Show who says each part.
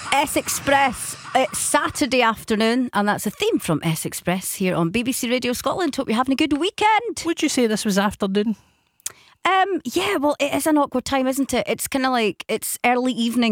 Speaker 1: S Express. It's Saturday afternoon, and that's a theme from S Express here on BBC Radio Scotland. Hope you're having a good weekend.
Speaker 2: Would you say this was afternoon?
Speaker 1: Yeah, well, it is an awkward time, isn't it? It's kind of like it's early evening